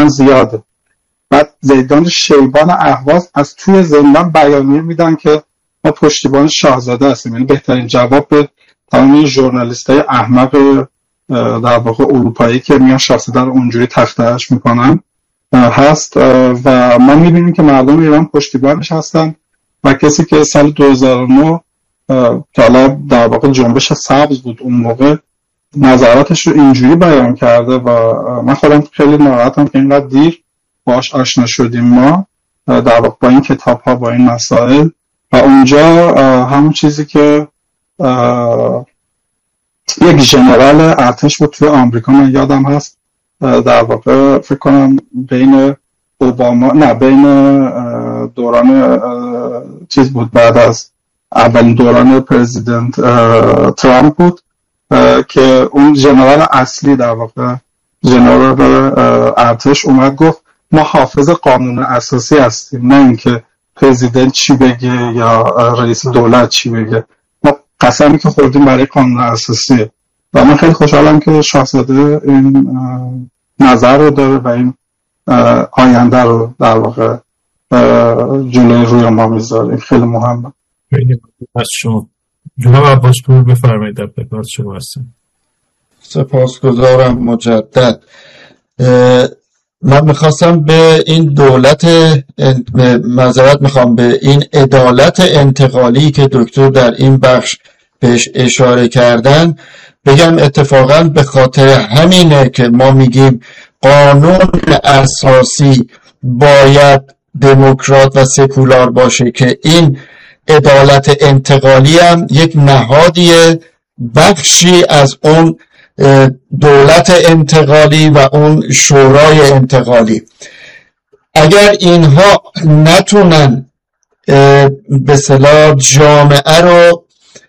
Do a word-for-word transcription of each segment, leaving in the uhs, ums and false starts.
احتمالاً زیاده. بعد زیدان شیبان اهواز از توی زندان بیانیه میدن که ما پشتیبان شاهزاده هستیم، یعنی بهترین جواب به تمام ژورنالیستای احمق در واقع اروپایی که میان شاهزاده رو اونجوری تختهش میکنن هست. و ما میبینیم که مردم ایران پشتیبانش هستن و کسی که سال دو هزار و نه که حالا در واقع جنبش سبز بود اون موقع نظراتش رو اینجوری بیان کرده و من خودم خیلی ناراحتم که اینقدر دیر باش آشنا شدیم ما در واقع با این کتاب ها، با این مسائل. و اونجا همون چیزی که یک ژنرال ارتش بود توی آمریکا، من یادم هست در واقع فکر کنم بین اوباما نه بین دوران چیز بود بعد از اولین دوران پرزیدنت ترامپ بود که اون ژنرال اصلی در واقع ژنرال ارتش اومد گفت ما حافظ قانون اساسی هستیم، نه اینکه پرزیدنت چی بگه یا رئیس دولت چی بگه، ما قسمی که خوردیم برای قانون اساسی. و من خیلی خوشحالم که شاهزاده این نظر رو داره و این آینده رو در واقع جلوی روی ما میذاره. این خیلی مهمه. خیلی از شما جناب عباس پور بفرمایید، در خدمت شما هستم. سپاسگزارم مجدد. من میخواستم به این دولت معذرت میخوام به این عدالت انتقالی که دکتر در این بخش بهش اشاره کردن بگم اتفاقا به خاطر همینه که ما میگیم قانون اساسی باید دموکرات و سکولار باشه که این عدالت انتقالی هم یک نهادیه، بخشی از اون دولت انتقالی و اون شورای انتقالی. اگر اینها نتونن به اصطلاح جامعه رو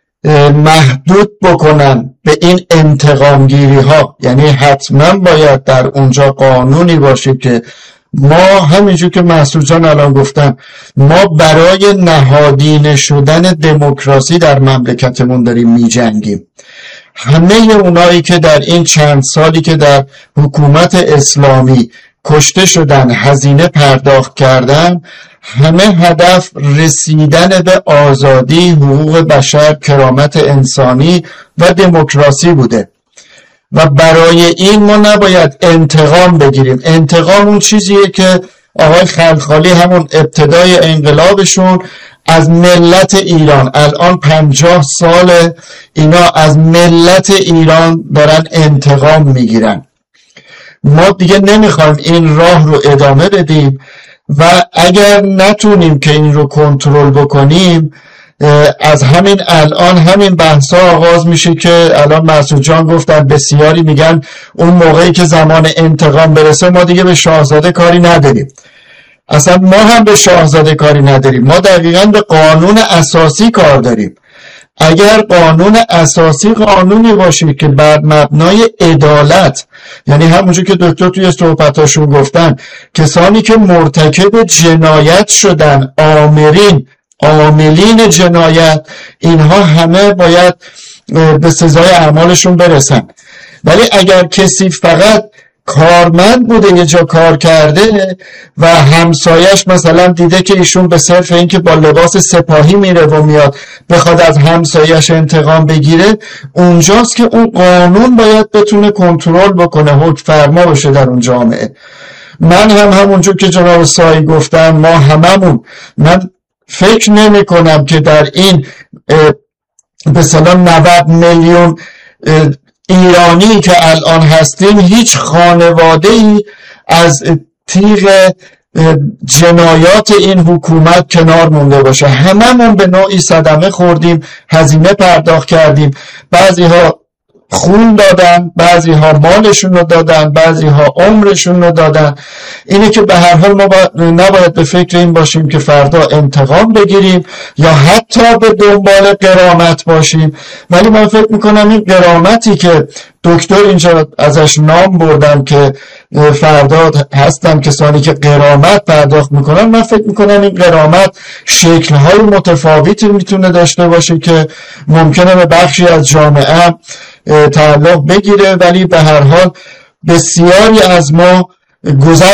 محدود بکنن به این انتقامگیری ها، یعنی حتما باید در اونجا قانونی باشه که ما همینجور که مسعود جان الان گفتن ما برای نهادینه شدن دموکراسی در مملکتمون داریم می جنگیم. همه اونایی که در این چند سالی که در حکومت اسلامی کشته شدن، هزینه پرداخت کردن، همه هدف رسیدن به آزادی، حقوق بشر، کرامت انسانی و دموکراسی بوده و برای این ما نباید انتقام بگیریم. انتقام اون چیزیه که آقای خلخالی همون ابتدای انقلابشون از ملت ایران، الان پنجاه سال اینا از ملت ایران دارن انتقام میگیرن. ما دیگه نمیخوایم این راه رو ادامه بدیم و اگر نتونیم که این رو کنترل بکنیم از همین الان همین بحثا آغاز میشه که الان مسعود جان گفتن بسیاری میگن اون موقعی که زمان انتقام برسه ما دیگه به شاهزاده کاری نداریم. اصلا ما هم به شاهزاده کاری نداریم، ما دقیقاً به قانون اساسی کار داریم. اگر قانون اساسی قانونی باشه که بر مبنای عدالت، یعنی همونجور که دکتر توی صحبتاشون گفتن کسانی که مرتکب جنایت شدن، آمرین عاملین جنایت، اینها همه باید به سزای اعمالشون برسن. ولی اگر کسی فقط کارمند بوده یه جا کار کرده و همسایش مثلا دیده که ایشون به صرف این که با لباس سپاهی میره و میاد بخواد از همسایش انتقام بگیره، اونجاست که اون قانون باید بتونه کنترل بکنه، حکم فرما بشه در اون جامعه. من هم همونجور که جناب سایی گفتن ما هممون، من فکر نمی کنم که در این به سلام نود میلیون ایرانی که الان هستیم هیچ خانواده‌ای از تیغ جنایات این حکومت کنار مونده باشه. هممون به نوعی صدمه خوردیم، هزینه پرداخت کردیم، بعضی ها خون دادن، بعضی ها مالشون رو دادن، بعضی ها عمرشون رو دادن. اینه که به هر حال ما نباید به فکر این باشیم که فردا انتقام بگیریم یا حتی به دنبال غرامت باشیم. ولی من فکر میکنم این غرامتی که دکتر اینجا ازش نام بردن که فردا هستن کسانی که غرامت پرداخت میکنن، من فکر میکنم این غرامت شکل‌های متفاوتی میتونه داشته باشه که ممکنه به بخشی از جامعه تعلق بگیره، ولی به هر حال بسیاری از ما گذر